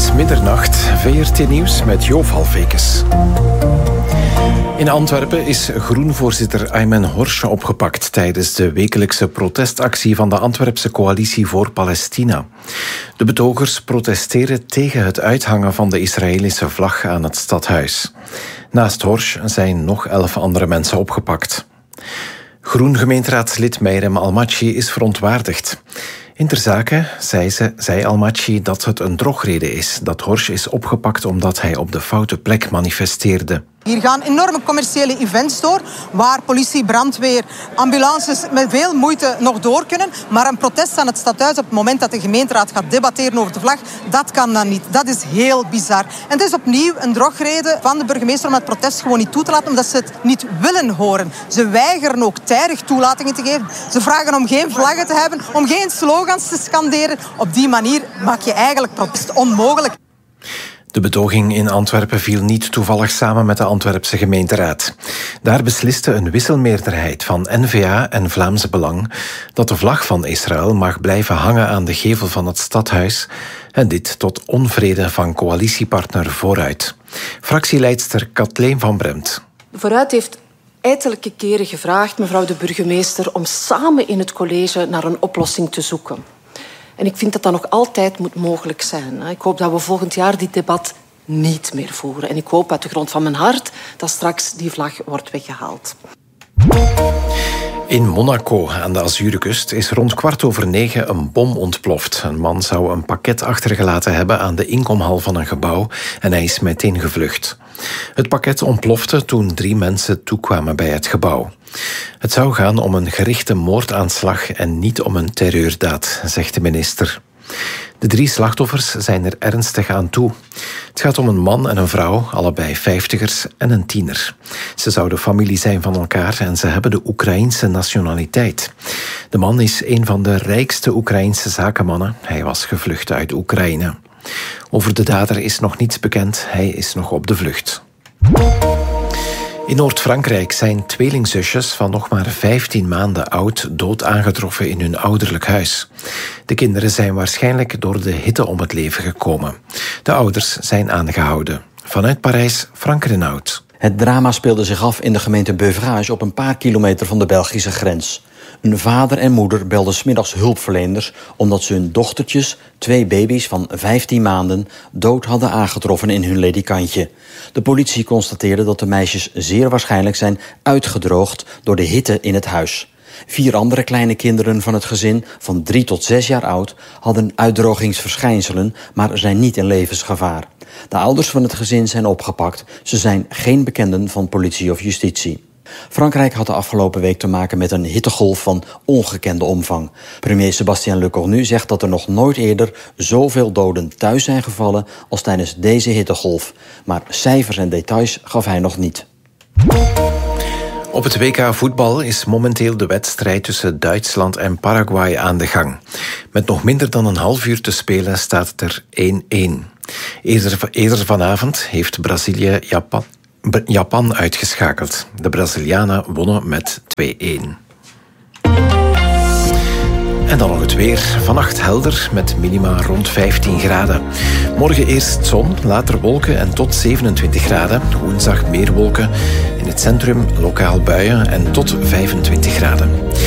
is middernacht. VRT Nieuws met Joof Halfekes. In Antwerpen is Groen-voorzitter Aymen Horsh opgepakt tijdens de wekelijkse protestactie van de Antwerpse Coalitie voor Palestina. De betogers protesteren tegen het uithangen van de Israëlische vlag aan het stadhuis. Naast Horsh zijn nog 11 andere mensen opgepakt. Groen-gemeenteraadslid Meirem Almachi is verontwaardigd. In ter zake zei Almachi dat het een drogreden is dat Horsh is opgepakt omdat hij op de foute plek manifesteerde. Hier gaan enorme commerciële events door, waar politie, brandweer, ambulances met veel moeite nog door kunnen. Maar een protest aan het stadhuis op het moment dat de gemeenteraad gaat debatteren over de vlag, dat kan dan niet. Dat is heel bizar. En het is opnieuw een drogreden van de burgemeester om het protest gewoon niet toe te laten, omdat ze het niet willen horen. Ze weigeren ook tijdig toelatingen te geven. Ze vragen om geen vlaggen te hebben, om geen slogans te scanderen. Op die manier maak je eigenlijk protest onmogelijk. De betoging in Antwerpen viel niet toevallig samen met de Antwerpse gemeenteraad. Daar besliste een wisselmeerderheid van N-VA en Vlaams Belang dat de vlag van Israël mag blijven hangen aan de gevel van het stadhuis, en dit tot onvrede van coalitiepartner Vooruit. Fractieleidster Kathleen van Bremt. Vooruit heeft ettelijke keren gevraagd, mevrouw de burgemeester, om samen in het college naar een oplossing te zoeken. En ik vind dat dat nog altijd moet mogelijk zijn. Ik hoop dat we volgend jaar dit debat niet meer voeren. En ik hoop uit de grond van mijn hart dat straks die vlag wordt weggehaald. In Monaco, aan de Azurenkust, is rond 9:15 een bom ontploft. Een man zou een pakket achtergelaten hebben aan de inkomhal van een gebouw en hij is meteen gevlucht. Het pakket ontplofte toen 3 mensen toekwamen bij het gebouw. Het zou gaan om een gerichte moordaanslag en niet om een terreurdaad, zegt de minister. De 3 slachtoffers zijn er ernstig aan toe. Het gaat om een man en een vrouw, allebei 50ers en een tiener. Ze zouden familie zijn van elkaar en ze hebben de Oekraïense nationaliteit. De man is een van de rijkste Oekraïense zakenmannen. Hij was gevlucht uit Oekraïne. Over de dader is nog niets bekend. Hij is nog op de vlucht. In Noord-Frankrijk zijn tweelingzusjes van nog maar 15 maanden oud dood aangetroffen in hun ouderlijk huis. De kinderen zijn waarschijnlijk door de hitte om het leven gekomen. De ouders zijn aangehouden. Vanuit Parijs, Frank Renaud. Het drama speelde zich af in de gemeente Beuvrages op een paar kilometer van de Belgische grens. Een vader en moeder belden 's middags hulpverleners omdat ze hun dochtertjes, 2 baby's van 15 maanden, dood hadden aangetroffen in hun ledikantje. De politie constateerde dat de meisjes zeer waarschijnlijk zijn uitgedroogd door de hitte in het huis. 4 andere kleine kinderen van het gezin, van 3 tot 6 jaar oud, hadden uitdrogingsverschijnselen, maar zijn niet in levensgevaar. De ouders van het gezin zijn opgepakt. Ze zijn geen bekenden van politie of justitie. Frankrijk had de afgelopen week te maken met een hittegolf van ongekende omvang. Premier Sébastien Lecornu zegt dat er nog nooit eerder zoveel doden thuis zijn gevallen als tijdens deze hittegolf. Maar cijfers en details gaf hij nog niet. Op het WK voetbal is momenteel de wedstrijd tussen Duitsland en Paraguay aan de gang. Met nog minder dan een half uur te spelen staat het er 1-1. Eerder vanavond heeft Brazilië Japan uitgeschakeld. De Brazilianen wonnen met 2-1. En dan nog het weer. Vannacht helder met minima rond 15 graden. Morgen eerst zon, later wolken en tot 27 graden. Woensdag meer wolken. In het centrum lokaal buien en tot 25 graden.